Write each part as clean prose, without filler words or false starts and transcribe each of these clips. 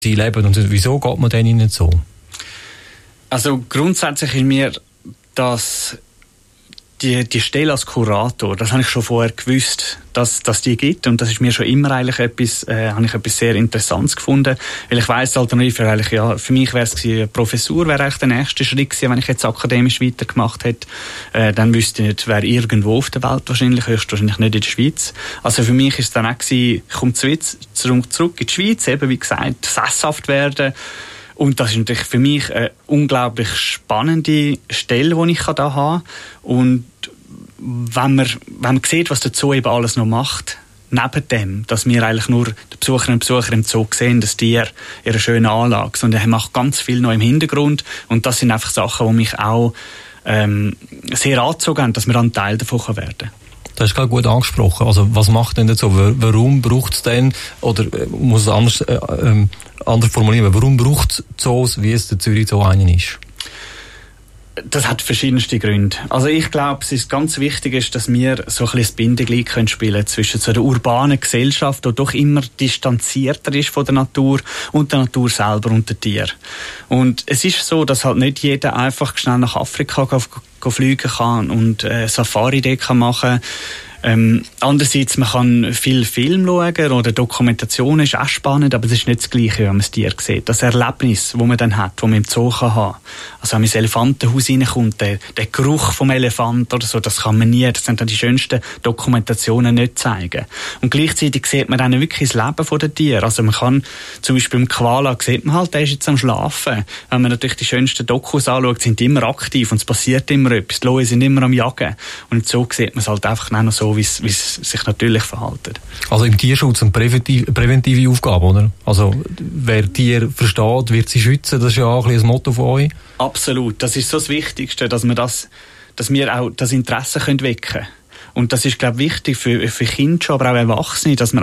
sie leben und wieso geht man denen nicht so? Also grundsätzlich in mir, dass die Stelle als Kurator, das habe ich schon vorher gewusst, dass die gibt, und das ist mir schon immer eigentlich habe ich etwas sehr Interessantes gefunden, weil ich weiss, die Alternative eigentlich, ja, für mich wäre es gewesen, eine Professur wäre eigentlich der nächste Schritt gewesen, wenn ich jetzt akademisch weitergemacht hätte, dann wüsste ich nicht, wer irgendwo auf der Welt wahrscheinlich, höchstwahrscheinlich nicht in der Schweiz. Also für mich ist es dann auch gewesen, ich komme zurück in die Schweiz, eben wie gesagt, sesshaft werden. Und das ist natürlich für mich eine unglaublich spannende Stelle, die ich da haben kann. Und wenn man sieht, was der Zoo eben alles noch macht, neben dem, dass wir eigentlich nur die Besucherinnen und Besucher im Zoo sehen, das Tier, ihre schöne Anlage, sondern er macht ganz viel noch im Hintergrund. Und das sind einfach Sachen, die mich auch sehr angezogen haben, dass wir ein Teil davon werden können. Das ist gerade gut angesprochen. Also was macht denn das so? Warum braucht es denn, oder muss es anders formulieren, warum braucht es Zoos, wie es der Zürich Zoo einen ist? Das hat verschiedenste Gründe. Also ich glaube, es ist ganz wichtig, dass wir so ein bisschen das Bindeglied spielen können zwischen so der urbanen Gesellschaft, die doch immer distanzierter ist von der Natur, und der Natur selber und den Tieren. Und es ist so, dass halt nicht jeder einfach schnell nach Afrika fliegen kann und Safari machen kann. Andererseits, man kann viel Film schauen oder Dokumentation ist auch spannend, aber es ist nicht das Gleiche, wenn man das Tier sieht. Das Erlebnis, das man dann hat, das man im Zoo haben kann. Also wenn man ins Elefantenhaus reinkommt, der Geruch vom Elefant oder so, das kann man nie, das sind dann die schönsten Dokumentationen nicht zeigen. Und gleichzeitig sieht man dann wirklich das Leben der Tiere. Also man kann, zum Beispiel im Koala sieht man halt, der ist jetzt am Schlafen. Wenn man natürlich die schönsten Dokus anschaut, sind die immer aktiv und es passiert immer etwas. Die Löwen sind immer am Jagen. Und im Zoo sieht man es halt einfach noch so, wie es sich natürlich verhalten. Also im Tierschutz eine präventive Aufgabe, oder? Also wer Tier versteht, wird sie schützen, das ist ja auch ein bisschen das Motto von euch. Absolut, das ist so das Wichtigste, dass wir auch das Interesse wecken können. Und das ist, glaube ich, wichtig für Kinder, aber auch Erwachsene, dass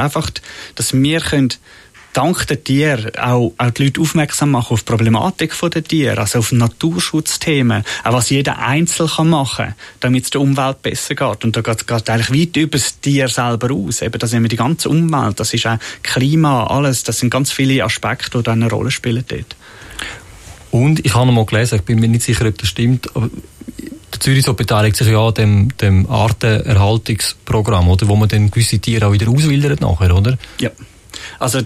wir können dank der Tiere auch die Leute aufmerksam machen auf die Problematik der Tiere, also auf Naturschutzthemen, auch was jeder Einzelne machen kann, damit es der Umwelt besser geht. Und da geht es eigentlich weit über das Tier selber aus. Eben, das ist immer die ganze Umwelt, das ist auch Klima, alles, das sind ganz viele Aspekte, die da eine Rolle spielen dort. Und ich habe noch mal gelesen, ich bin mir nicht sicher, ob das stimmt, aber der Zürich Zoo beteiligt sich ja an dem Artenerhaltungsprogramm, oder, wo man dann gewisse Tiere auch wieder auswildert nachher, oder? Ja. Also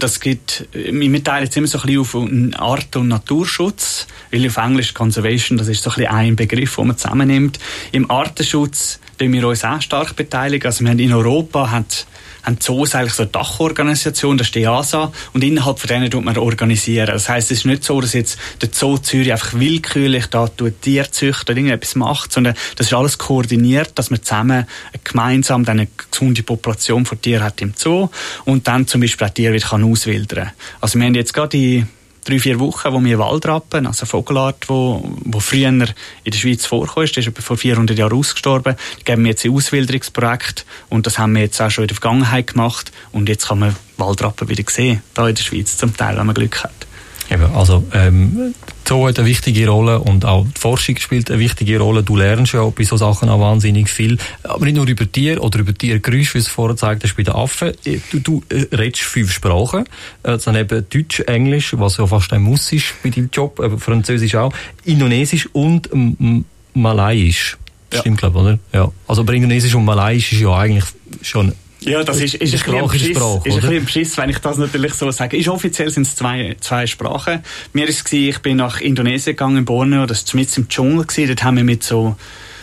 wir teilen jetzt immer so ein bisschen auf Art- und Naturschutz, weil auf Englisch Conservation, das ist so ein bisschen ein Begriff, den man zusammennimmt. Im Artenschutz beteiligen wir uns auch stark beteiligen. Also wir haben in Europa haben Zoos eigentlich so eine Dachorganisation, das ist die EASA, und innerhalb von denen tut man organisieren. Das heisst, es ist nicht so, dass jetzt der Zoo Zürich einfach willkürlich da Tiere züchtet oder irgendetwas macht, sondern das ist alles koordiniert, dass man zusammen gemeinsam eine gesunde Population von Tieren hat im Zoo und dann zum Beispiel auch Tiere wieder auswildern kann. Also wir haben jetzt gerade die 3-4 Wochen, wo wir Waldrappen, also Vogelart, wo früher in der Schweiz vorkam, ist etwa vor 400 Jahren ausgestorben. Die geben wir jetzt in Auswilderungsprojekt und das haben wir jetzt auch schon in der Vergangenheit gemacht und jetzt kann man Waldrappen wieder sehen, da in der Schweiz zum Teil, wenn man Glück hat. Eben, also Zoo hat eine wichtige Rolle und auch die Forschung spielt eine wichtige Rolle. Du lernst ja bei so Sachen auch wahnsinnig viel. Aber nicht nur über Tiere oder über Tiergeräusche, wie du es vorher gezeigt hast bei den Affen. Du redest 5 Sprachen. Dann eben Deutsch, Englisch, was ja fast ein Muss ist bei deinem Job, aber Französisch auch, Indonesisch und Malayisch. Ja. Stimmt, glaube ich, oder? Ja. Also aber Indonesisch und Malayisch ist ja eigentlich schon... Ja, das ist ein bisschen ein Beschiss, wenn ich das natürlich so sage. Offiziell sind es zwei Sprachen. Mir ist es, ich bin nach Indonesien gegangen, in Borneo, das war mitten im Dschungel gewesen. Dort haben wir mit so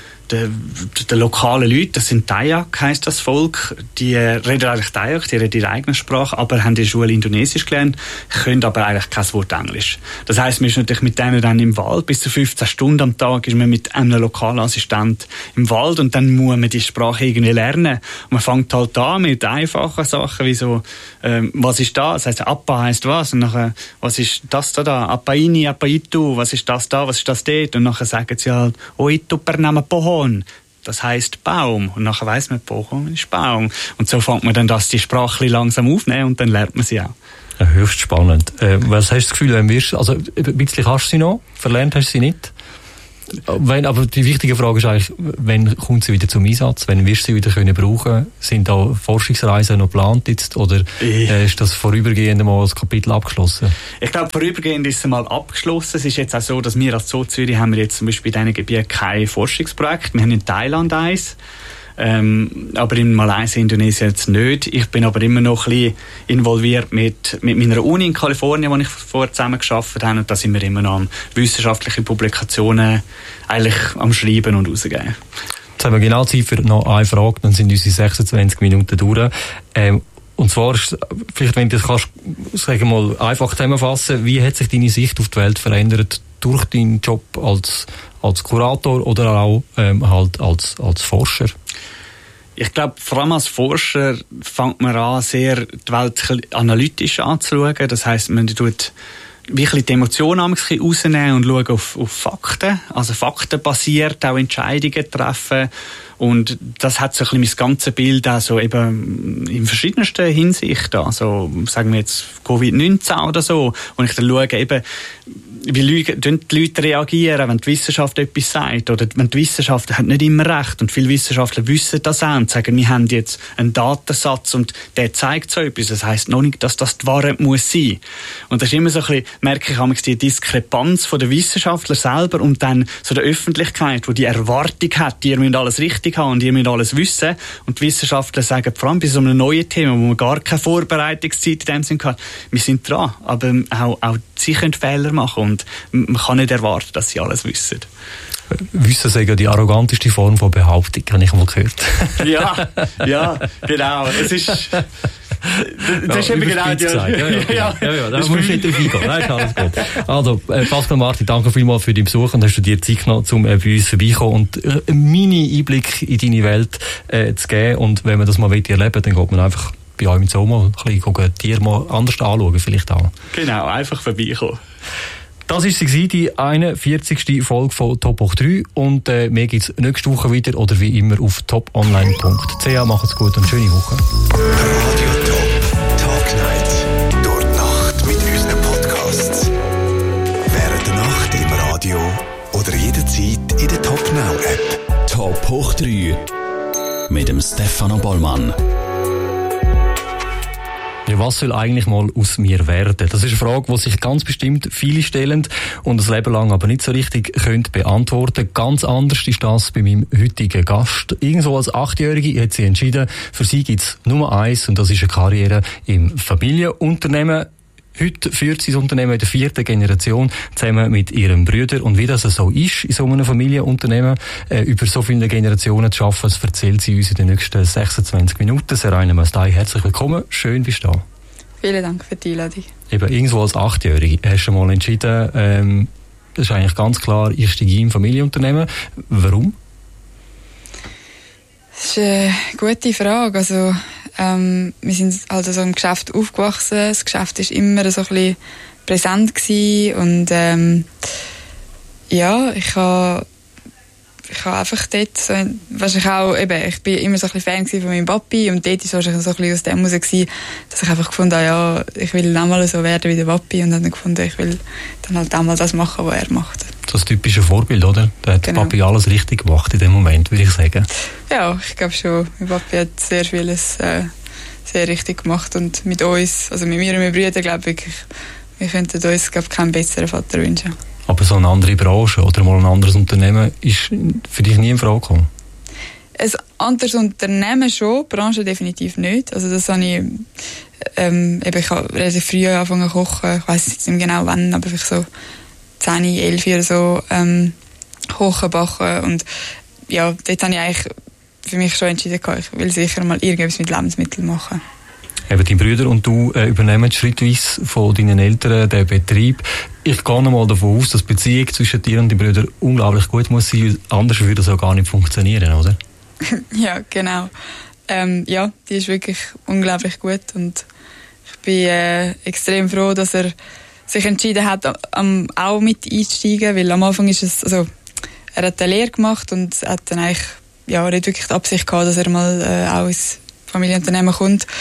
den lokalen Leuten, das sind Dayak, heisst das Volk, die reden eigentlich Dayak, die reden ihre eigene Sprache, aber haben in der Schule Indonesisch gelernt, können aber eigentlich kein Wort Englisch. Das heisst, man ist natürlich mit denen dann im Wald, bis zu 15 Stunden am Tag ist man mit einem lokalen Assistent im Wald und dann muss man die Sprache irgendwie lernen. Und man fängt halt an mit einfachen Sachen, wie so, was ist da? Das heisst, Appa heisst was? Und nachher, was ist das da? Appaini, Appaitu, was ist das da? Was ist das dort? Und nachher sagen sie halt, Oitu per Name Pohon. Das heisst Baum. Und nachher weiss man, Pohon ist Baum. Und so fängt man dann die Sprache langsam aufnehmen und dann lernt man sie auch. Ja, höchst spannend. Was hast du das Gefühl, wenn wirst, also ein bisschen kannst du sie noch, verlernt hast du sie nicht? Aber die wichtige Frage ist eigentlich, wann kommt sie wieder zum Einsatz? Wann wirst du sie wieder können brauchen? Sind da Forschungsreisen noch geplant jetzt? Oder ist das vorübergehend mal das Kapitel abgeschlossen? Ich glaube, vorübergehend ist es mal abgeschlossen. Es ist jetzt auch so, dass wir als Zoo Zürich haben wir jetzt zum Beispiel in diesen Gebieten kein Forschungsprojekt. Wir haben in Thailand eins. Aber in Malaysia, Indonesien jetzt nicht. Ich bin aber immer noch ein bisschen involviert mit meiner Uni in Kalifornien, wo ich vorher zusammen gearbeitet habe. Und da sind wir immer noch an wissenschaftlichen Publikationen eigentlich am Schreiben und rausgeben. Jetzt haben wir genau Zeit für noch eine Frage, dann sind unsere 26 Minuten durch. Und zwar, vielleicht wenn du das kannst, sagen wir mal, einfach zusammenfassen, wie hat sich deine Sicht auf die Welt verändert durch deinen Job als Kurator oder auch halt als Forscher? Ich glaube, vor allem als Forscher fängt man an, sehr die Welt analytisch anzuschauen. Das heisst, man tut wirklich die Emotionen rausnehmen und schauen auf Fakten. Also faktenbasiert auch Entscheidungen treffen. Und das hat so ein bisschen mein ganzes Bild auch so eben in verschiedensten Hinsichten. Also sagen wir jetzt Covid-19 oder so. Und ich dann schaue eben, wie die Leute reagieren, wenn die Wissenschaft etwas sagt. Oder wenn die Wissenschaft hat nicht immer recht. Und viele Wissenschaftler wissen das auch und sagen, wir haben jetzt einen Datensatz und der zeigt so etwas. Das heisst noch nicht, dass das die Wahrheit muss sein. Und das ist immer so ein bisschen, merke ich manchmal die Diskrepanz von den Wissenschaftlern selber und dann so der Öffentlichkeit, die Erwartung hat, ihr müsst alles richtig haben und ihr müsst alles wissen. Und die Wissenschaftler sagen, vor allem bei so einem neuen Thema, wo man gar keine Vorbereitungszeit in dem Sinn hat, wir sind dran. Aber auch sie können Fehler machen. Und man kann nicht erwarten, dass sie alles wissen. Wissen ist ja die arroganteste Form von Behauptung, habe ich mal gehört. ja, genau. Es ist... Das ist eben genau die... Ja, da musst du nicht drauf eingehen. Nein, ist alles gut. Also, Pascal Martin, danke vielmals für deinen Besuch und hast du dir Zeit genommen, um bei uns vorbeikommen und einen Mini-Einblick in deine Welt zu geben. Und wenn man das mal erleben will, dann geht man einfach bei euch im Sommer ein bisschen Tiere mal anders anschauen, vielleicht auch. Genau, einfach vorbeikommen. Das war die 41. Folge von Top Hoch 3 und mehr gibt es nächste Woche wieder oder wie immer auf toponline.ch. Macht's gut und schöne Woche. Radio Top Talk Night. Durch die Nacht mit unseren Podcasts. Während der Nacht im Radio oder jederzeit in der Top Now App. Top Hoch 3 mit dem Stefano Bollmann. Ja, was soll eigentlich mal aus mir werden? Das ist eine Frage, die sich ganz bestimmt viele stellen und das Leben lang aber nicht so richtig können beantworten. Ganz anders ist das bei meinem heutigen Gast. Irgendwo als 8-Jährige hat sie entschieden, für sie gibt es nur eins und das ist eine Karriere im Familienunternehmen. Heute führt sie das Unternehmen in der 4. Generation zusammen mit ihrem Bruder. Und wie das so ist, in so einem Familienunternehmen über so viele Generationen zu arbeiten, das erzählt sie uns in den nächsten 26 Minuten. Seraina Mastai, herzlich willkommen. Schön, bist du da. Vielen Dank für die Einladung. Eben, irgendwo als 8-Jährige hast du mal entschieden, das ist eigentlich ganz klar, ich steige ein im Familienunternehmen. Warum? Das ist eine gute Frage. Also, wir sind also so im Geschäft aufgewachsen. Das Geschäft war immer so ein bisschen präsent gewesen. Und ja, ich habe einfach dort so, wahrscheinlich auch, eben, ich bin immer so ein bisschen Fan von meinem Papi und dort war wahrscheinlich so ein bisschen aus dem heraus gewesen, dass ich einfach gefunden habe, ja, ich will auch mal so werden wie der Papi und dann gefunden, ich will dann halt auch mal das machen, was er macht. Das typische Vorbild, oder? Da hat genau. Papi alles richtig gemacht in dem Moment, würde ich sagen. Ja, ich glaube schon. Mein Papi hat sehr vieles sehr richtig gemacht und mit uns, also mit mir und meinen Brüdern, glaube ich, wir könnten uns, glaube ich, keinen besseren Vater wünschen. Aber so eine andere Branche oder mal ein anderes Unternehmen ist für dich nie in Frage gekommen? Ein anderes Unternehmen schon, Branche definitiv nicht. Also das habe ich, ich habe relativ früh angefangen zu kochen. Ich weiss jetzt nicht genau wann, aber vielleicht so 10, 11 oder so kochen, backen. Und ja, dort habe ich eigentlich für mich schon entschieden, ich will sicher mal irgendwas mit Lebensmitteln machen. Eben, dein Bruder und du übernehmen schrittweise von deinen Eltern den Betrieb. Ich gehe noch mal davon aus, dass die Beziehung zwischen dir und deinem Bruder unglaublich gut muss sein, anders würde das auch gar nicht funktionieren, oder? Ja, genau. Ja, die ist wirklich unglaublich gut und ich bin extrem froh, dass er sich entschieden hat, auch mit einzusteigen, weil am Anfang ist es, also er hat eine Lehre gemacht und hat dann eigentlich nicht wirklich die Absicht gehabt, dass er mal auch ins Familienunternehmen kommt.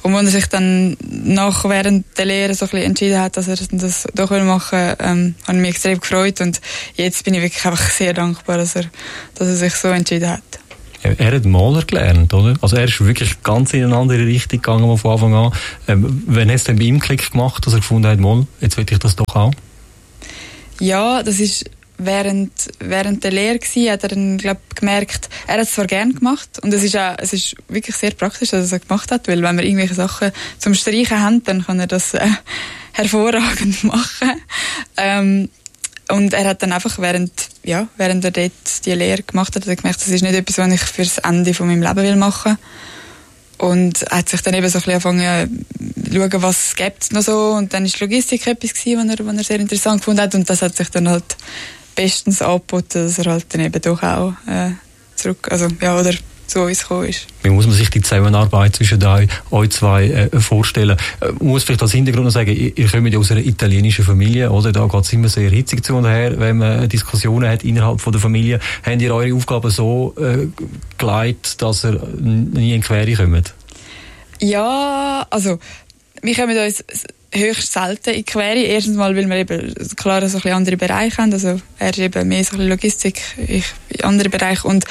Und als er sich dann während der Lehre so ein bisschen entschieden hat, dass er das doch machen will, habe ich mich extrem gefreut. Und jetzt bin ich wirklich einfach sehr dankbar, dass er sich so entschieden hat. Er hat Maler gelernt, oder? Also er ist wirklich ganz in eine andere Richtung gegangen von Anfang an. Wann hat es denn bei ihm Klick gemacht, dass er gefunden hat, mal, jetzt will ich das doch auch? Ja, das ist während der Lehre gewesen, hat er dann, gemerkt, er hat es zwar gern gemacht und es ist wirklich sehr praktisch, dass er es gemacht hat, weil wenn wir irgendwelche Sachen zum Streichen haben, dann kann er das hervorragend machen. Und er hat dann einfach, während er dort die Lehre gemacht hat, gemerkt, das ist nicht etwas, was ich fürs Ende von meinem Leben will machen. Und er hat sich dann eben so ein bisschen angefangen zu schauen, was es gibt noch so. Und dann ist Logistik etwas gewesen, was er sehr interessant gefunden hat. Und das hat sich dann halt bestens angeboten, dass er halt dann eben doch auch oder zu uns gekommen ist. Wie muss man sich die Zusammenarbeit zwischen euch zwei vorstellen? Man muss vielleicht als Hintergrund noch sagen, ihr kommt ja aus einer italienischen Familie, oder? Da geht es immer sehr hitzig zu und her, wenn man Diskussionen hat innerhalb von der Familie. Habt ihr eure Aufgaben so geleitet, dass ihr nie in die Quere kommt? Ja, also wir kommen uns höchst selten in die Quere. Erstens mal, weil wir eben klar so ein bisschen andere Bereiche haben. Also er ist eben mehr so ein bisschen Logistik, ich in andere Bereiche. Und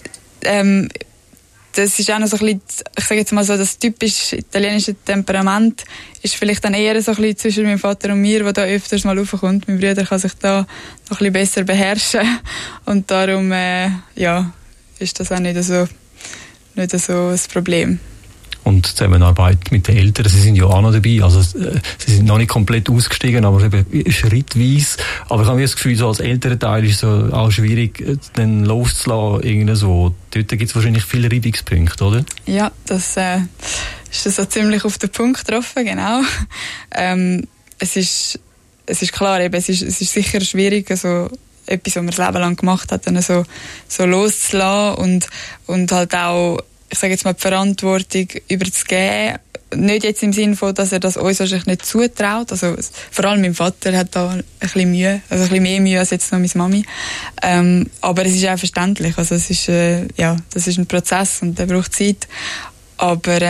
das ist auch noch so ein bisschen, ich sage jetzt mal so, das typisch italienische Temperament ist vielleicht dann eher so ein bisschen zwischen meinem Vater und mir, wo da öfters mal raufkommt. Mein Bruder kann sich da noch ein bisschen besser beherrschen und darum ist das auch nicht so das Problem. Und die Zusammenarbeit mit den Eltern, sie sind ja auch noch dabei, also sie sind noch nicht komplett ausgestiegen, aber eben schrittweise. Aber ich habe das Gefühl, so als Elternteil ist es so auch schwierig, dann loszulassen, irgendwie so. Dort gibt es wahrscheinlich viele Reibungspunkte, oder? Ja, das ist so ziemlich auf den Punkt getroffen, genau. Es ist klar, eben, es ist sicher schwierig, also etwas, was man das Leben lang gemacht hat, dann so loszulassen und halt auch, ich sage jetzt mal, die Verantwortung überzugeben. Nicht jetzt im Sinne von, dass er das uns wahrscheinlich nicht zutraut. Also, vor allem mein Vater hat da ein bisschen Mühe, also ein bisschen mehr Mühe als jetzt noch meine Mami. Aber es ist auch verständlich. Also, es ist, das ist ein Prozess und der braucht Zeit. Aber,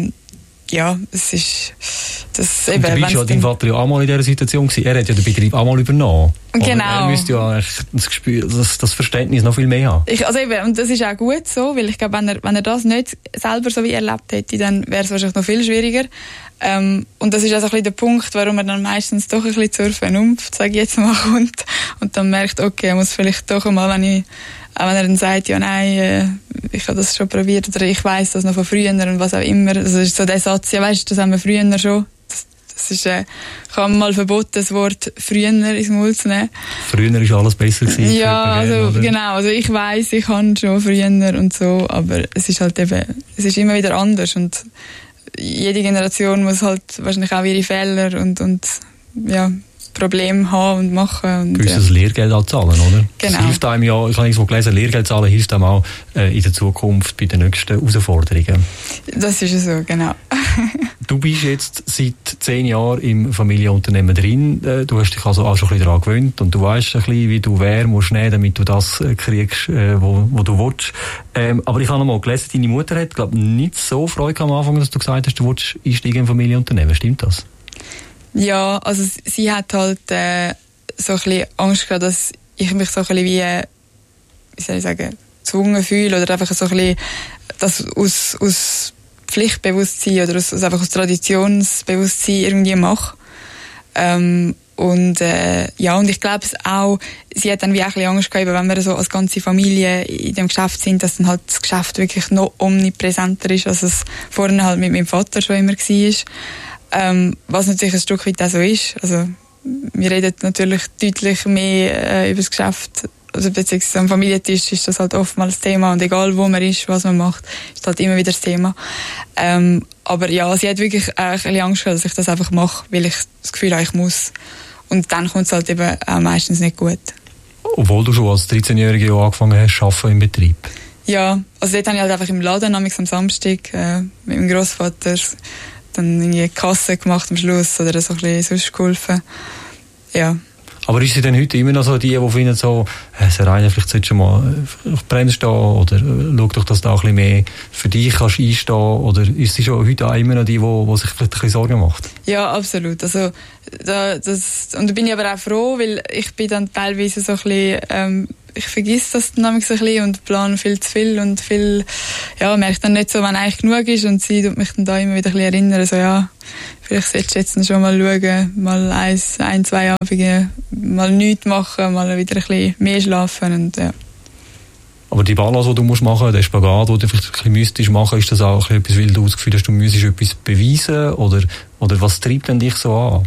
es ist, das eben. Du bist ja dein Vater ja auch mal in dieser Situation gewesen. Er hat ja den Betrieb auch mal übernommen. Genau. Er müsste ja das Verständnis noch viel mehr haben. Und das ist auch gut so, weil ich glaube, wenn er das nicht selber so wie erlebt hätte, dann wäre es wahrscheinlich noch viel schwieriger. Und das ist also ein bisschen der Punkt, warum er dann meistens doch ein bisschen zur Vernunft, sage ich jetzt mal, kommt und dann merkt, okay, er muss vielleicht doch einmal, wenn er dann sagt, ja nein, ich habe das schon probiert oder ich weiss das noch von früher und was auch immer. Das ist so der Satz, ja weisst, das haben wir früher schon. Das ist, ich habe mal verboten, das Wort früher ins Maul zu nehmen. Früher war alles besser gewesen. Ja, also, genau. Also ich weiss, ich kann schon früher und so, aber es ist halt eben, es ist immer wieder anders und jede Generation muss halt wahrscheinlich auch ihre Fehler und Probleme haben und machen. Und, gewisses Lehrgeld auch zahlen, oder? Genau. Das hilft einem ja, ich habe irgendwo gelesen, Lehrgeld zahlen hilft einem auch in der Zukunft bei den nächsten Herausforderungen. Das ist so, genau. Du bist jetzt seit 10 Jahren im Familienunternehmen drin. Du hast dich also auch schon ein bisschen daran gewöhnt und du weißt ein bisschen, wie du musst nehmen, damit du das kriegst, wo du willst. Aber ich habe noch mal gelesen, deine Mutter hat, glaube ich, nicht so Freude am Anfang, dass du gesagt hast, du willst einsteigen im Familienunternehmen. Stimmt das? Ja, also sie hat halt so ein bisschen Angst gehabt, dass ich mich so ein bisschen wie soll ich sagen, gezwungen fühle oder einfach so ein bisschen das aus Pflichtbewusstsein oder einfach aus Traditionsbewusstsein irgendwie mache. Und ich glaube es auch, sie hat dann wie auch ein bisschen Angst gehabt, wenn wir so als ganze Familie in dem Geschäft sind, dass dann halt das Geschäft wirklich noch omnipräsenter ist, als es vorhin halt mit meinem Vater schon immer war. Was natürlich ein Stück weit auch so ist. Also, wir reden natürlich deutlich mehr über das Geschäft. Also, beziehungsweise am Familientisch ist das halt oftmals Thema. Und egal wo man ist, was man macht, ist halt immer wieder das Thema. Aber ja, sie hat wirklich ein bisschen Angst gehabt, dass ich das einfach mache, weil ich das Gefühl habe, ich muss. Und dann kommt es halt eben auch meistens nicht gut. Obwohl du schon als 13-Jährige angefangen hast, zu arbeiten im Betrieb? Ja, also dort habe ich halt einfach im Laden am Samstag mit meinem Grossvater dann irgendwie Kasse gemacht am Schluss oder so ein bisschen sonst geholfen. Ja. Aber ist sie denn heute immer noch so die finden so, Herr Reiner, vielleicht solltest du mal auf die Bremse stehen oder schau doch, dass du da ein bisschen mehr für dich kannst einstehen, oder ist sie schon heute auch immer noch die sich vielleicht ein bisschen Sorgen macht? Ja, absolut. Also, und da bin ich aber auch froh, weil ich bin dann teilweise so ein bisschen, ich vergesse das dann ein bisschen und plane viel zu viel und merke dann nicht so, wenn eigentlich genug ist, und sie tut mich dann da immer wieder ein bisschen erinnern, so ja, vielleicht solltest du jetzt schon mal schauen, mal ein, zwei Abende mal nichts machen, mal wieder ein bisschen mehr schlafen und ja. Aber die Balance, die du machen musst, der Spagat, den du vielleicht ein bisschen müsstest machen, ist das auch etwas, weil du das Gefühl hast, du müsstest etwas beweisen, oder was treibt denn dich so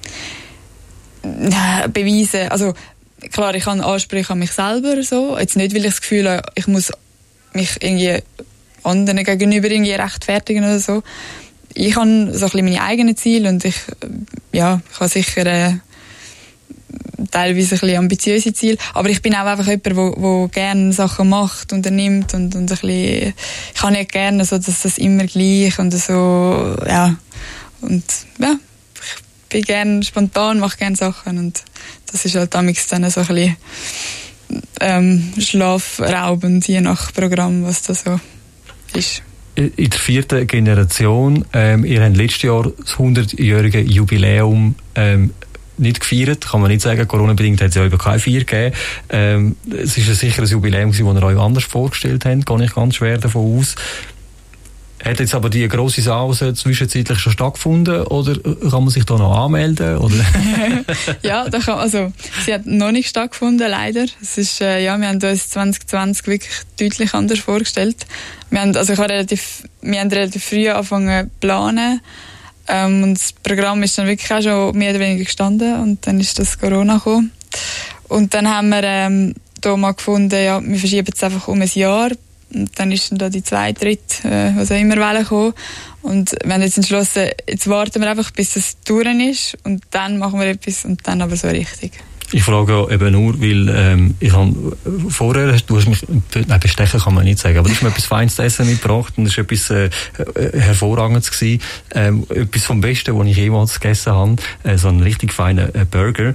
an? Beweisen, also klar, ich habe Ansprüche an mich selber, so. Jetzt nicht, weil ich das Gefühl habe, ich muss mich irgendwie anderen gegenüber irgendwie rechtfertigen oder so. Ich habe so ein bisschen meine eigenen Ziele und ich habe sicher teilweise ein bisschen ambitiöse Ziele, aber ich bin auch einfach jemand, der gerne Sachen macht, unternimmt und ein bisschen, ich habe nicht gerne so, dass das immer gleich und so, ja, und ja, ich bin gerne spontan, mache gerne Sachen und das ist halt damals dann so ein bisschen schlafraubend, je nach Programm, was das so ist. In der 4. Generation, ihr habt letztes Jahr das 100-jährige Jubiläum nicht gefeiert, kann man nicht sagen. Corona-bedingt hat es ja eben keine Feier gegeben. Es ist sicher ein Jubiläum, das ihr euch anders vorgestellt habt, gehe ich ganz schwer davon aus. Hat jetzt aber die grosse Sause zwischenzeitlich schon stattgefunden, oder kann man sich da noch anmelden? Oder? Ja, sie hat noch nicht stattgefunden, leider. Es ist, wir haben uns 2020 wirklich deutlich anders vorgestellt. Wir haben relativ früh angefangen zu planen. Und das Programm ist dann wirklich auch schon mehr oder weniger gestanden, und dann ist das Corona gekommen. Und dann haben wir da mal gefunden, ja, wir verschieben es einfach um ein Jahr. Und dann ist dann da die zweite, dritte, was auch immer kommen. Und wir haben jetzt entschlossen, jetzt warten wir einfach, bis es durch ist, und dann machen wir etwas, und dann aber so richtig. Ich frage ja eben nur, weil ich habe vorher, du hast mich, bestechen kann man nicht sagen, aber du hast mir etwas Feines zu essen mitgebracht, und das war etwas Hervorragendes gewesen. Etwas vom Besten, was ich jemals gegessen habe, so einen richtig feinen Burger.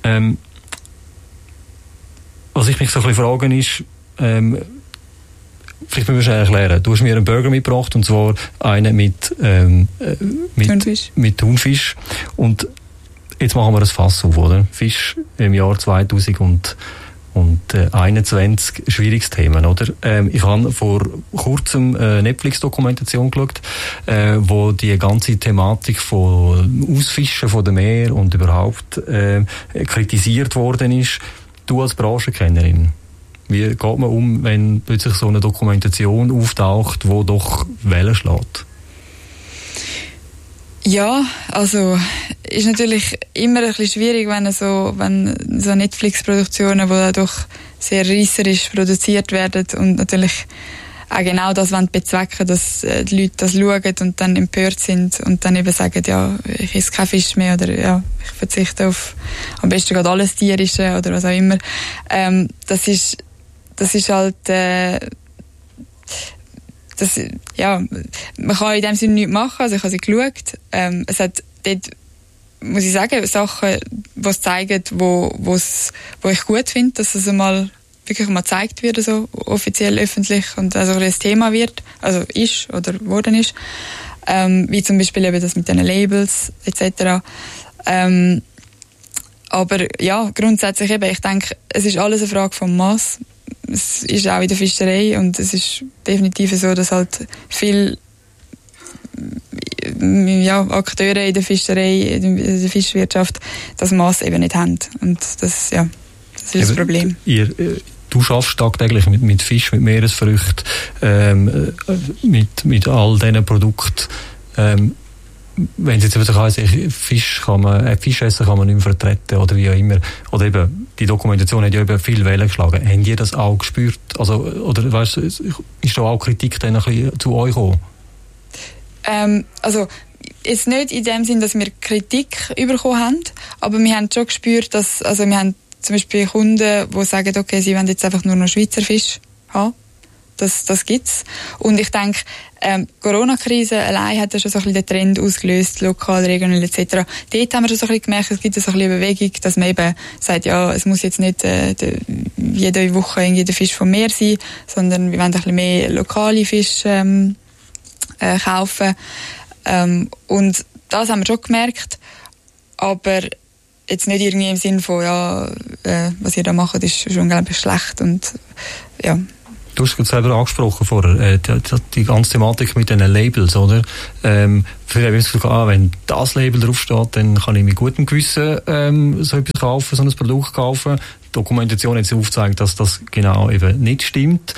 Was ich mich so ein bisschen frage ist, vielleicht müssen wir erklären. Du hast mir einen Burger mitgebracht, und zwar einen mit Thunfisch. Und jetzt machen wir ein Fass auf, oder? Fisch im Jahr 2021, schwieriges Thema, oder? Ich habe vor kurzem eine Netflix-Dokumentation geschaut, wo die ganze Thematik von Ausfischen von dem Meer und überhaupt kritisiert worden ist. Du als Branchenkennerin, wie geht man um, wenn plötzlich so eine Dokumentation auftaucht, die doch Wellen schlägt? Ja, also ist natürlich immer ein bisschen schwierig, wenn so Netflix-Produktionen, die doch sehr reisserisch produziert werden und natürlich auch genau das bezwecken, dass die Leute das schauen und dann empört sind und dann eben sagen, ja, ich esse keinen Fisch mehr, oder ja, ich verzichte auf am besten gerade alles Tierische oder was auch immer. Das ist halt man kann in dem Sinne nichts machen, also ich habe sie geschaut. Es hat dort, muss ich sagen, Sachen, die es zeigen, wo ich gut finde, dass es wirklich mal gezeigt wird, so offiziell öffentlich, und also ein Thema wird, also ist oder geworden ist. Wie zum Beispiel eben das mit den Labels etc. Aber ja, grundsätzlich eben, ich denke, es ist alles eine Frage vom Maß. Es ist auch in der Fischerei, und es ist definitiv so, dass halt viele Akteure in der Fischerei, in der Fischwirtschaft das Maß eben nicht haben. Und das ist das Problem. Du schaffst tagtäglich mit Fisch, mit Meeresfrüchten, mit all diesen Produkten. Wenn es jetzt wieder heisst, Fisch essen kann man nicht mehr vertreten oder wie auch immer. Oder eben, die Dokumentation hat ja eben viel Wellen geschlagen. Habt ihr das auch gespürt? Also, oder weißt du, ist da auch Kritik dann ein bisschen zu euch gekommen? Also, jetzt nicht in dem Sinn, dass wir Kritik bekommen haben, aber wir haben schon gespürt, dass, also wir haben zum Beispiel Kunden, die sagen, okay, sie wollen jetzt einfach nur noch Schweizer Fisch haben. das gibt's. Und ich denke, Corona-Krise allein hat ja schon so ein bisschen den Trend ausgelöst, lokal, regional etc. Dort haben wir schon so ein bisschen gemerkt, es gibt so ein bisschen Bewegung, dass man eben sagt, ja, es muss jetzt nicht jede Woche jeder Fisch vom Meer sein, sondern wir wollen ein bisschen mehr lokale Fische kaufen. Und das haben wir schon gemerkt, aber jetzt nicht irgendwie im Sinn von, was ihr da macht, ist schon unglaublich schlecht und ja. Du hast es selber angesprochen vorher, die ganze Thematik mit diesen Labels, oder? Für das Gefühl, wenn das Label draufsteht, dann kann ich mit gutem Gewissen so etwas kaufen, so ein Produkt kaufen. Die Dokumentation hat sich aufgezeigt, dass das genau eben nicht stimmt.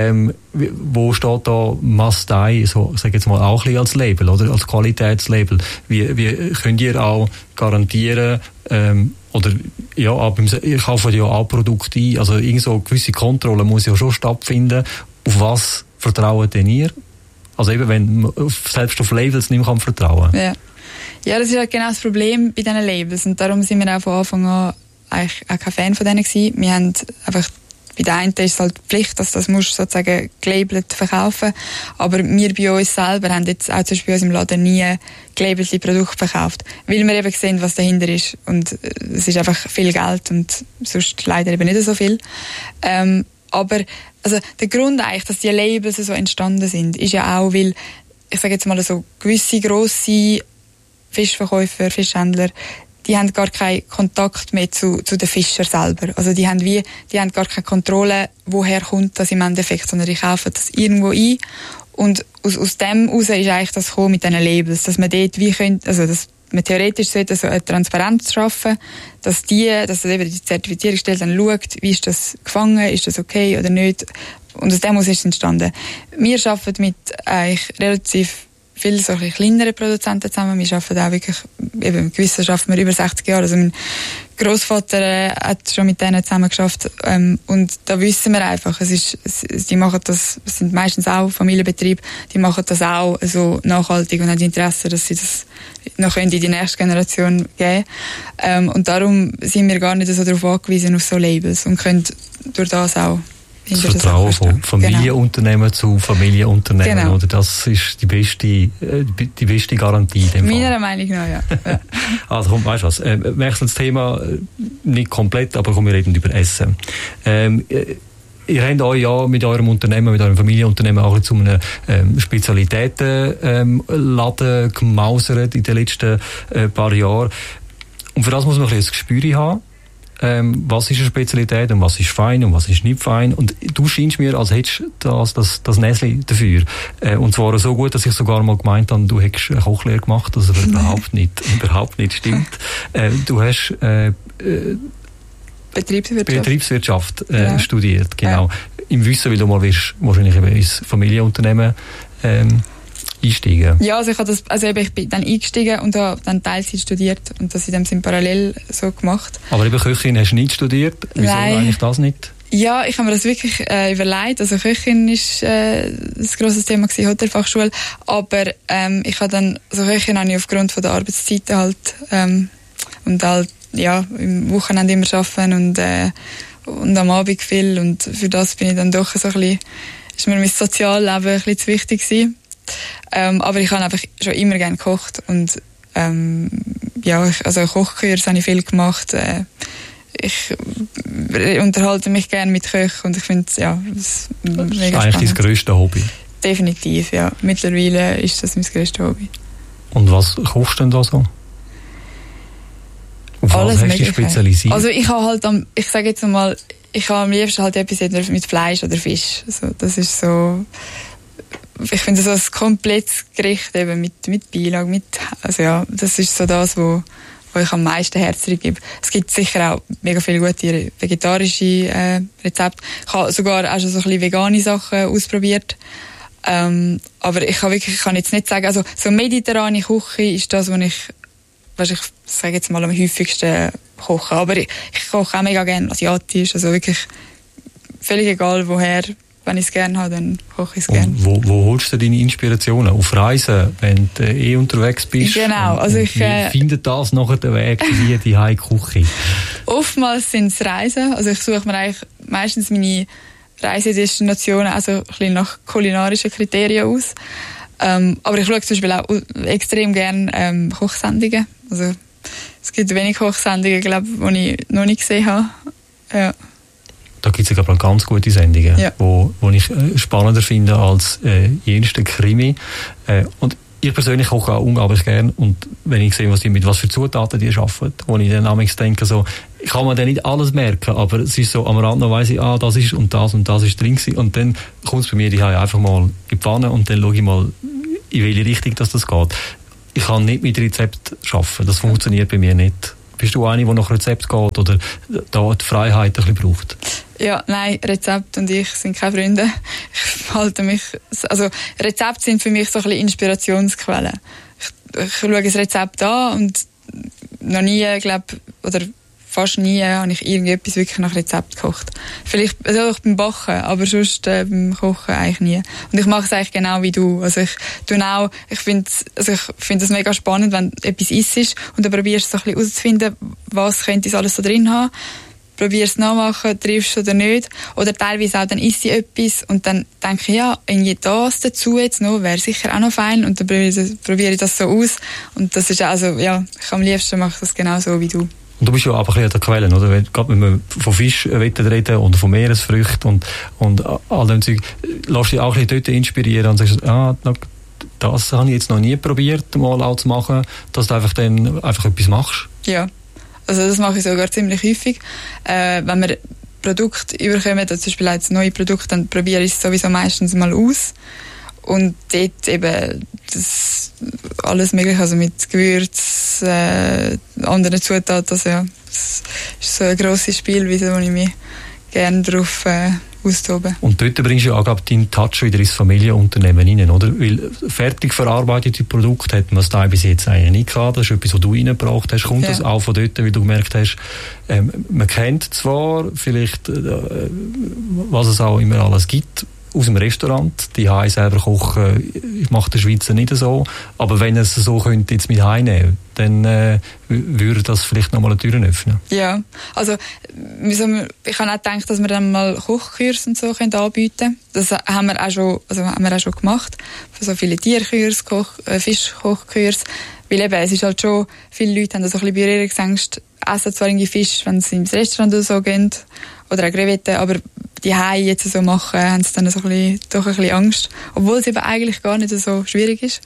Wo steht da Must Die, so, sag jetzt mal, auch ein bisschen als Label, oder? Als Qualitätslabel. Wie könnt ihr auch garantieren, oder, ja, ich kaufe ja auch Produkte ein, also irgend so gewisse Kontrolle muss ja schon stattfinden. Auf was vertraut denn ihr? Also eben, wenn man selbst auf Labels nicht mehr vertrauen kann. Ja, das ist halt genau das Problem bei diesen Labels. Und darum sind wir auch von Anfang an eigentlich auch kein Fan von denen gewesen. Wir haben einfach, bei der einen ist es halt Pflicht, dass das musst sozusagen gelabelt verkaufen. Aber wir bei uns selber haben jetzt auch zum Beispiel bei uns im Laden nie gelabelte Produkte verkauft. Weil wir eben sehen, was dahinter ist. Und es ist einfach viel Geld und sonst leider eben nicht so viel. Aber also der Grund eigentlich, dass die Labels so entstanden sind, ist ja auch, weil, ich sage jetzt mal so, gewisse grosse Fischverkäufer, Fischhändler, die haben gar keinen Kontakt mehr zu den Fischern selber. Also die haben gar keine Kontrolle, woher kommt das im Endeffekt, sondern die kaufen das irgendwo ein. Und aus dem heraus ist eigentlich das gekommen mit diesen Labels, dass man dort dass man theoretisch sollte so eine Transparenz schaffen, dass eben die Zertifizierungsstelle dann schaut, wie ist das gefangen, ist das okay oder nicht. Und aus dem heraus ist es entstanden. Wir arbeiten mit eigentlich relativ viele solche kleinere Produzenten zusammen. Wir arbeiten auch wirklich, eben gewissen arbeiten wir über 60 Jahre. Also mein Grossvater hat schon mit denen zusammen geschafft. Und da wissen wir einfach, die machen das, es sind meistens auch Familienbetriebe, die machen das auch so nachhaltig und haben Interesse, dass sie das noch in die nächste Generation geben. Und darum sind wir gar nicht so darauf angewiesen, auf so Labels und können durch das auch das Vertrauen von Familienunternehmen zu Familienunternehmen, genau. Oder? Das ist die beste Garantie. Meiner Meinung nach, ja. Also komm, weißt du was, wechseln das Thema nicht komplett, aber komm, wir reden über Essen. Ihr habt euch ja mit eurem Unternehmen, mit eurem Familienunternehmen auch zu einem Spezialitätenladen gemausert in den letzten paar Jahren. Und für das muss man ein bisschen ein Gespür haben. Was ist eine Spezialität und was ist fein und was ist nicht fein. Und du scheinst mir, als hättest du das Näschen dafür. Und zwar so gut, dass ich sogar mal gemeint habe, du hättest eine Kochlehre gemacht, das aber überhaupt nicht stimmt. Du hast Betriebswirtschaft studiert, genau. Ja. Im Wissen, weil du mal wirst wahrscheinlich ins Familienunternehmen einsteigen. Ja, also ich bin dann eingestiegen und habe dann Teilzeit studiert und das in dem Sinn parallel so gemacht. Aber eben Köchin hast du nicht studiert? Wieso eigentlich das nicht? Ja, ich habe mir das wirklich überlegt. Also Köchin ist ein grosses Thema gewesen, Hotelfachschule. Aber ich habe dann, also Köchin habe ich aufgrund von der Arbeitszeiten halt und halt, ja, im Wochenende immer arbeiten und am Abend viel und für das bin ich dann doch so ein bisschen, ist mir mein Sozialleben ein bisschen zu wichtig gewesen. Aber ich habe einfach schon immer gerne gekocht und also Kochkurs habe ich viel gemacht. Ich unterhalte mich gerne mit Köchen und ich finde es mega spannend. Das ist eigentlich dein grösstes Hobby? Definitiv, ja. Mittlerweile ist das mein grösstes Hobby. Und was kochst du denn da so? Auf alles was hast du dich spezialisiert? Also ich habe halt ich sage jetzt mal, ich habe am liebsten halt etwas mit Fleisch oder Fisch. Also das ist so, ich finde so ein komplettes Gericht eben mit Beilage, also ja, das ist so das, wo ich am meisten Herz gebe. Es gibt sicher auch mega viele gute vegetarische Rezepte. Ich habe sogar auch schon so ein bisschen vegane Sachen ausprobiert. Aber ich kann jetzt nicht sagen, also so mediterrane Küche ist das, was ich sage jetzt mal am häufigsten koche. Aber ich koche auch mega gerne asiatisch, also wirklich völlig egal woher. Wenn ich es gerne habe, dann koche ich es gerne. Wo holst du deine Inspirationen? Auf Reisen, wenn du unterwegs bist? Genau. Also wie findet das nachher den Weg wie die Heimküche? Oftmals sind es Reisen. Also ich suche mir eigentlich meistens meine Reisedestinationen also ein bisschen nach kulinarischen Kriterien aus. Aber ich schaue zum Beispiel auch extrem gerne Kochsendungen. Also es gibt wenig Kochsendungen, glaube ich, die ich noch nicht gesehen habe. Ja. Da gibt es ja ganz gute Sendungen, wo ich spannender finde als jenste Krimi. Und ich persönlich koche auch unglaublich gern. Und wenn ich sehe, mit was für Zutaten die arbeiten, wo ich dann manchmal denke, so, ich kann mir dann nicht alles merken, aber es ist so, am Rand noch weiss ich, das ist und das ist drin gewesen. Und dann kommt es bei mir einfach mal in die Pfanne und dann schaue ich mal, in welche Richtung das geht. Ich kann nicht mit Rezept arbeiten. Das funktioniert bei mir nicht. Bist du eine, die nach Rezept geht oder da die Freiheit ein bisschen braucht? Ja, nein, Rezept und ich sind keine Freunde. Ich halte mich, also Rezepte sind für mich so ein bisschen Inspirationsquellen. Ich schaue das Rezept an und noch nie, oder fast nie habe ich irgendetwas wirklich nach Rezept gekocht. Vielleicht also beim Backen, aber sonst beim Kochen eigentlich nie. Und ich mache es eigentlich genau wie du. Also ich finde es mega spannend, wenn du etwas isst und dann probierst du so ein bisschen herauszufinden, was könnte es alles so drin haben. Probierst es nachmachen, triffst es oder nicht. Oder teilweise auch, dann isst ich etwas und dann denke ich, ja, irgendwie das dazu jetzt noch, wäre sicher auch noch fein und dann probiere ich das so aus. Und das ist also, ja, am liebsten mache ich das genau so wie du. Und du bist ja einfach ein bisschen an der Quelle, oder? Gerade wenn wir von Fisch reden oder von Meeresfrüchten und all dem Zeug, lässt dich auch ein bisschen dort inspirieren und sagst, das habe ich jetzt noch nie probiert, mal auch zu machen, dass du einfach dann einfach etwas machst. Ja, also das mache ich sogar ziemlich häufig. Wenn wir Produkte überkommen, zum Beispiel als neue Produkte, dann probiere ich es sowieso meistens mal aus. Und dort eben das alles mögliche, also mit Gewürz, anderen Zutaten, also ja, das ist so ein grosses Spielweise, wo ich mich gerne darauf austobe. Und dort bringst du ja auch deinen Touch wieder ins Familienunternehmen rein, oder? Weil fertig verarbeitete Produkte hat man es bis jetzt eigentlich nicht gehabt, das ist etwas, was du reingebracht hast. Kommt das auch von dort, weil du gemerkt hast, man kennt zwar vielleicht, was es auch immer alles gibt, aus dem Restaurant, die Heim selber kochen, ich mache der Schweizer nicht so, aber wenn es so könnte jetzt mit heimnehmen, dann würde das vielleicht nochmal eine Tür öffnen. Ja, also ich habe auch gedacht, dass wir dann mal Kochkurs und so anbieten können. Das haben wir auch schon gemacht, für so viele Tierkurs, Fischkochkurs, weil eben, es ist halt schon, viele Leute haben da so ein bisschen Berührungsängste, essen zwar irgendwie Fisch, wenn sie ins Restaurant oder so gehen, oder auch Krevetten, aber die Haie jetzt so machen, haben sie dann doch ein bisschen Angst. Obwohl es eben eigentlich gar nicht so schwierig ist.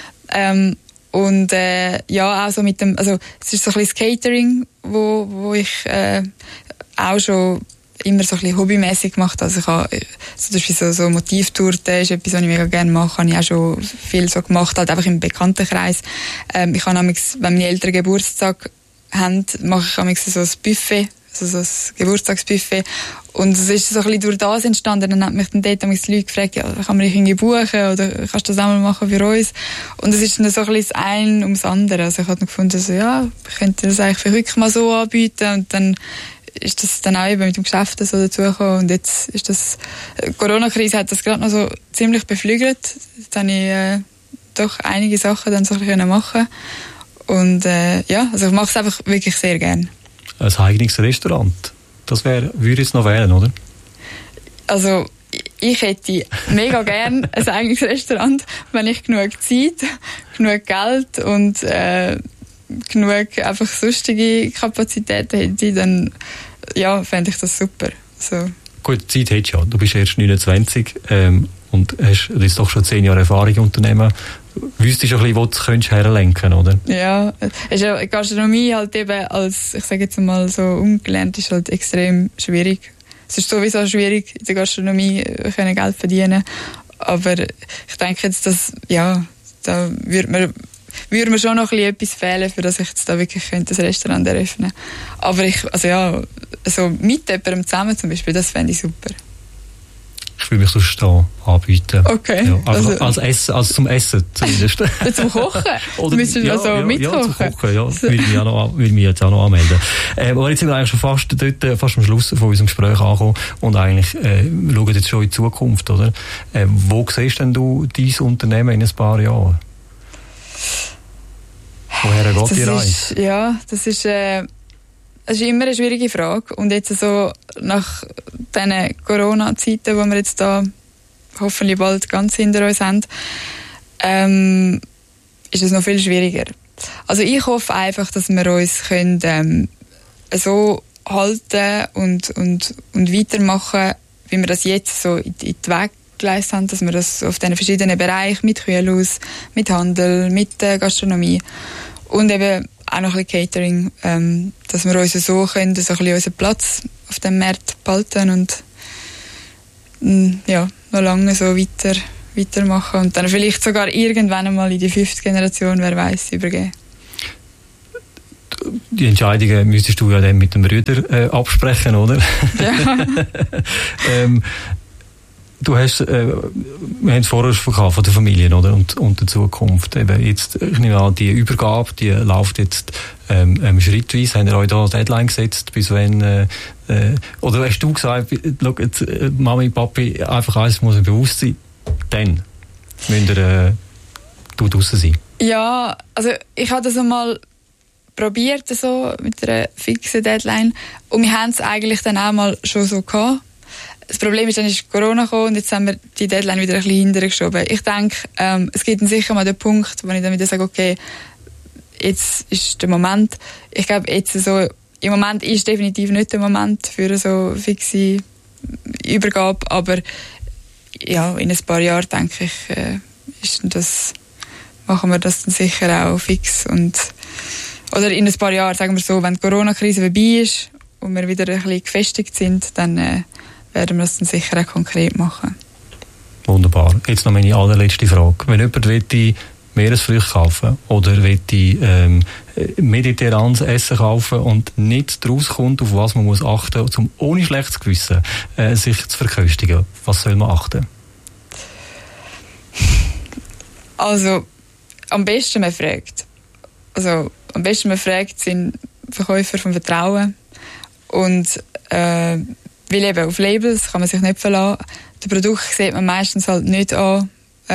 Ja, auch so mit dem, also es ist so ein bisschen das Catering, wo ich auch schon immer so ein bisschen hobbymäßig gemacht. Also ich habe zum Beispiel so Motivtorten ist etwas, was ich mega gerne mache, habe ich auch schon viel so gemacht, halt einfach im Bekanntenkreis. Ich habe nämlich, wenn meine Eltern Geburtstag haben, mache ich nämlich so ein Buffet, also so ein Geburtstagsbuffet. Und es ist so ein bisschen durch das entstanden. Dann hat mich dann dort die Leute gefragt, ja, kann man dich irgendwie buchen oder kannst du das auch mal machen für uns? Und es ist dann so ein bisschen das eine ums andere. Also ich habe dann gefunden, so, ja, ich könnte das eigentlich für heute mal so anbieten. Und dann ist das dann auch eben mit dem Geschäft so dazugekommen. Und jetzt ist das, Corona-Krise hat das gerade noch so ziemlich beflügelt. Jetzt habe ich doch einige Sachen dann so ein bisschen machen. Und ja, also ich mache es einfach wirklich sehr gerne. Ein eigenes Restaurant, das würde ich jetzt noch wählen, oder? Also ich hätte mega gerne ein eigenes Restaurant, wenn ich genug Zeit, genug Geld und genug einfach sonstige Kapazitäten hätte, dann ja, fände ich das super. So. Gut, Zeit hättest du ja. Du bist erst 29 und hast jetzt doch schon 10 Jahre Erfahrung im Unternehmen. Wüsstest du ein bisschen, wo du es herlenken, oder? Ja, Gastronomie halt eben als, ich sage jetzt mal so ungelernt, ist halt extrem schwierig. Es ist sowieso schwierig, in der Gastronomie Geld verdienen. Aber ich denke jetzt, dass, ja, da würde mir schon noch ein bisschen etwas fehlen, für das ich jetzt da wirklich ein Restaurant eröffnen könnte. Aber also ja, so mit jemandem zusammen zum Beispiel, das fände ich super. Ich will mich sonst da anbieten. Okay. Ja, als zum Essen zumindest. Zum Kochen? Oder müssen wir mitkochen? Ja, zum Kochen, ja. Will mich jetzt auch noch anmelden. Aber jetzt sind wir eigentlich schon fast am Schluss von unserem Gespräch angekommen und eigentlich schauen jetzt schon in die Zukunft, oder? Wo siehst denn du dein Unternehmen in ein paar Jahren? Woher geht die Reise? Ja, das ist es ist immer eine schwierige Frage. Und jetzt so nach diesen Corona-Zeiten, wo wir jetzt da hoffentlich bald ganz hinter uns haben, ist es noch viel schwieriger. Also ich hoffe einfach, dass wir uns können, so halten und weitermachen, wie wir das jetzt so in die Wege geleitet haben, dass wir das auf diesen verschiedenen Bereichen mit Kühlhaus, mit Handel, mit Gastronomie und eben auch noch ein bisschen Catering, dass wir uns so können, so ein bisschen unseren Platz auf dem Markt behalten und ja, noch lange so weitermachen und dann vielleicht sogar irgendwann einmal in die 5. Generation, wer weiß, übergeben. Die Entscheidungen müsstest du ja dann mit dem Brüder absprechen, oder? Ja. Du hast, wir haben es vorher schon von der Familie, oder? Und der Zukunft. Eben jetzt, ich nehme an, die Übergabe, die läuft jetzt schrittweise. Habt ihr euch da eine Deadline gesetzt, bis wenn, oder hast du gesagt, schau, jetzt, Mami, Papi, einfach eins muss mir bewusst sein, dann müsst ihr draussen sein? Ja, also ich habe das einmal probiert, so mit einer fixen Deadline, und wir haben es eigentlich dann auch mal schon so gehabt. Das Problem ist, dann ist Corona gekommen und jetzt haben wir die Deadline wieder ein bisschen hintergeschoben. Ich denke, es gibt dann sicher mal den Punkt, wo ich dann wieder sage, okay, jetzt ist der Moment. Ich glaube, jetzt so, im Moment ist definitiv nicht der Moment für eine so fixe Übergabe, aber ja, in ein paar Jahren, denke ich, machen wir das dann sicher auch fix. Oder in ein paar Jahren, sagen wir so, wenn die Corona-Krise vorbei ist und wir wieder ein bisschen gefestigt sind, dann werden wir das dann sicher auch konkret machen. Wunderbar. Jetzt noch meine allerletzte Frage. Wenn jemand Meeresfrüchte kaufen oder mediterranes Essen kaufen und nicht daraus kommt, auf was man muss achten muss, um ohne schlechtes Gewissen sich zu verköstigen, was soll man achten? Also, am besten man fragt. Sind Verkäufer vom Vertrauen. Und weil eben auf Labels kann man sich nicht verlassen. Das Produkt sieht man meistens halt nicht an.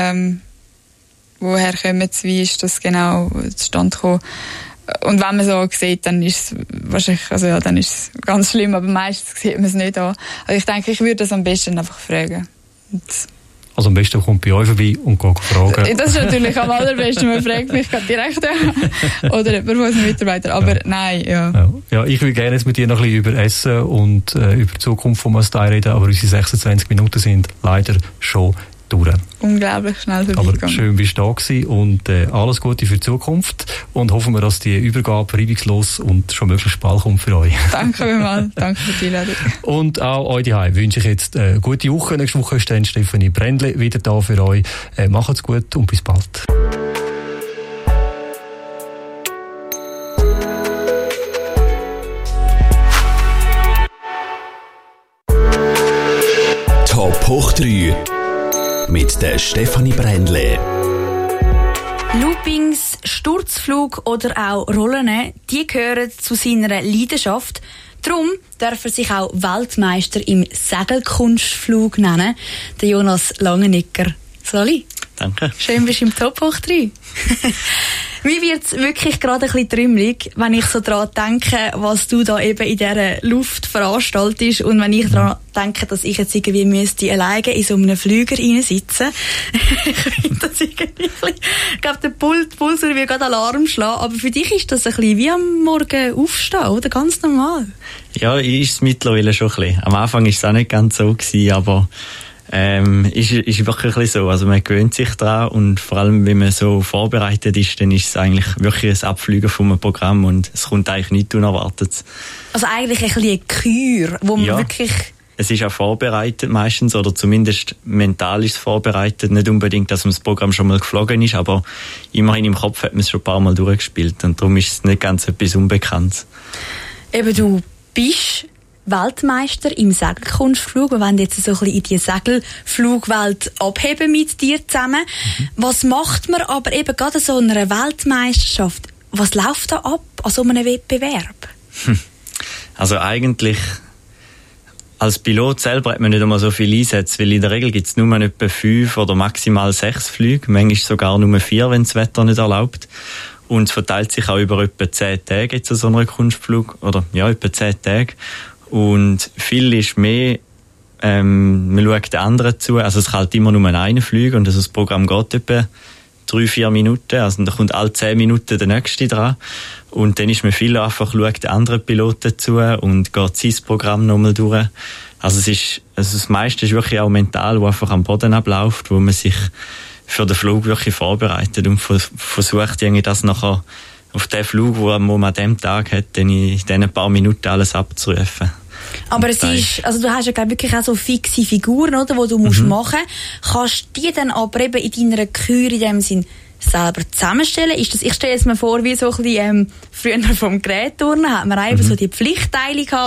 Woher kommen sie, wie ist das genau zustande gekommen. Und wenn man so sieht, dann ist es wahrscheinlich, dann ist es ganz schlimm, aber meistens sieht man es nicht an. Also ich denke, ich würde das am besten einfach fragen. Also am besten kommt bei euch vorbei und geht fragen. Das ist natürlich am allerbesten, man fragt mich direkt oder jemand von unseren Mitarbeitern, aber ja. Nein, ja. Ja, ich will gerne jetzt mit dir noch ein bisschen über Essen und über die Zukunft von Mastai reden, aber unsere 26 Minuten sind leider schon durch. Unglaublich schnell vorbeigegangen. Aber schön bist du da gewesen und alles Gute für die Zukunft und hoffen wir, dass die Übergabe reibungslos und schon möglichst bald kommt für euch. Danke vielmals, danke für die Einladung. Und auch euch daheim wünsche ich jetzt eine gute Woche. Nächste Woche ist dann Stefanie Brändle wieder da für euch. Macht's gut und bis bald. Top hoch 3 mit der Stefanie Brändle. Loopings, Sturzflug oder auch Rollen, die gehören zu seiner Leidenschaft. Darum darf er sich auch Weltmeister im Segelkunstflug nennen, der Jonas Langenegger. Sali? Danke. Schön, bist du im Top hoch 3. Mir wird es wirklich gerade ein bisschen trümmelig, wenn ich so daran denke, was du da eben in dieser Luft veranstaltest und wenn ich daran denke, dass ich jetzt irgendwie müsste alleine in so einem Flüger reinsitzen. Ich finde das irgendwie ich glaube, der Puls würde mir gerade Alarm schlagen, aber für dich ist das ein bisschen wie am Morgen aufstehen, oder? Ganz normal. Ja, ist es mittlerweile schon ein bisschen. Am Anfang war es auch nicht ganz so gewesen, aber ist wirklich ein bisschen so. Also man gewöhnt sich daran und vor allem, wenn man so vorbereitet ist, dann ist es eigentlich wirklich ein Abfliegen vom Programm und es kommt eigentlich nicht unerwartet. Also eigentlich ein bisschen eine Kür, wo man wirklich... Es ist auch vorbereitet meistens, oder zumindest mental ist es vorbereitet. Nicht unbedingt, dass man das Programm schon mal geflogen ist, aber immerhin im Kopf hat man es schon ein paar Mal durchgespielt und darum ist es nicht ganz etwas Unbekanntes. Eben, du bist Weltmeister im Segelkunstflug. Wir wollen jetzt so ein bisschen in die Segelflugwelt abheben mit dir zusammen. Was macht man aber eben gerade so einer Weltmeisterschaft? Was läuft da ab an so einem Wettbewerb? Also eigentlich als Pilot selber hat man nicht einmal so viele Einsätze, weil in der Regel gibt es nur etwa 5 oder maximal 6 Flüge, manchmal sogar nur 4, wenn das Wetter nicht erlaubt. Und es verteilt sich auch über etwa 10 Tage jetzt so einer Kunstflug. Oder, ja, etwa 10 Tage. Und viel ist mehr, man schaut den anderen zu. Also es kann halt immer nur einen fliegen und das Programm geht etwa 3-4 Minuten. Also da kommt alle 10 Minuten der nächste dran. Und dann ist man viel einfach, schaut den anderen Piloten zu und geht sein Programm nochmal durch. Also das meiste ist wirklich auch mental, wo einfach am Boden abläuft, wo man sich für den Flug wirklich vorbereitet und versucht, irgendwie das nachher auf den Flug, wo man an dem Tag hat, dann in diesen paar Minuten alles abzurufen. Aber es ist, also du hast ja glaub, wirklich auch so fixe Figuren, oder, die du musst machen. Kannst du die dann aber eben in deiner Kür in dem Sinn selber zusammenstellen? Ist das, ich stelle es mir vor, wie so ein bisschen, früher vom Gerätturnen hat man eben so die Pflichtteile gehabt,